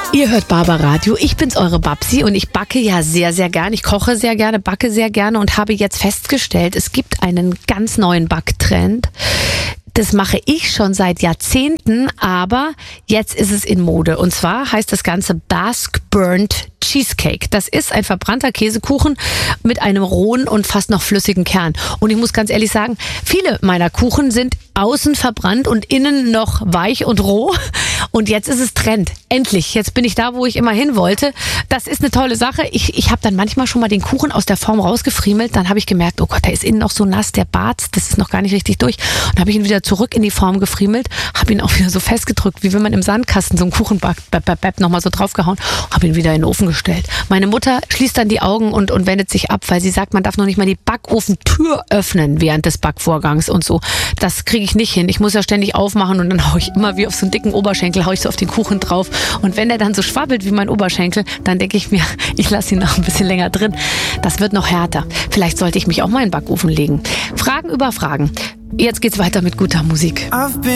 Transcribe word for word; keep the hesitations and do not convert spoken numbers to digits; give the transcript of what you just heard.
Ihr hört Barbaradio, ich bin's, eure Babsi, und ich backe ja sehr, sehr gerne. Ich koche sehr gerne, backe sehr gerne und habe jetzt festgestellt, es gibt einen ganz neuen Backtrend. Das mache ich schon seit Jahrzehnten, aber jetzt ist es in Mode. Und zwar heißt das Ganze Basque Burnt Cheesecake. Das ist ein verbrannter Käsekuchen mit einem rohen und fast noch flüssigen Kern. Und ich muss ganz ehrlich sagen, viele meiner Kuchen sind außen verbrannt und innen noch weich und roh. Und jetzt ist es Trend. Endlich. Jetzt bin ich da, wo ich immer hin wollte. Das ist eine tolle Sache. Ich, ich habe dann manchmal schon mal den Kuchen aus der Form rausgefriemelt. Dann habe ich gemerkt, oh Gott, der ist innen noch so nass, der Bart, das ist noch gar nicht richtig durch. Und dann habe ich ihn wieder zurück in die Form gefriemelt, habe ihn auch wieder so festgedrückt, wie wenn man im Sandkasten so einen Kuchen backt, bap, bap, bap, nochmal so draufgehauen, habe ihn wieder in den Ofen gestellt. Meine Mutter schließt dann die Augen und, und wendet sich ab, weil sie sagt, man darf noch nicht mal die Backofentür öffnen während des Backvorgangs und so. Das kriege ich nicht hin. Ich muss ja ständig aufmachen und dann haue ich immer wie auf so einen dicken Oberschenkel, haue ich so auf den Kuchen drauf. Und wenn der dann so schwabbelt wie mein Oberschenkel, dann denke ich mir, ich lasse ihn noch ein bisschen länger drin. Das wird noch härter. Vielleicht sollte ich mich auch mal in den Backofen legen. Fragen über Fragen. Jetzt geht's weiter mit guter Musik.